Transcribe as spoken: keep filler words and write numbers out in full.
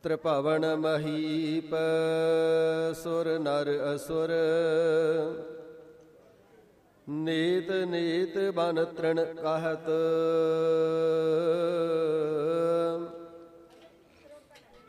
ਤ੍ਰਿਭਵਨ ਮਹੀਪ ਸੁਰ ਨਰ ਅਸੁਰ ਨੀਤ ਨੀਤ ਬਨ ਤ੍ਰਿਣ ਕਹਿਤ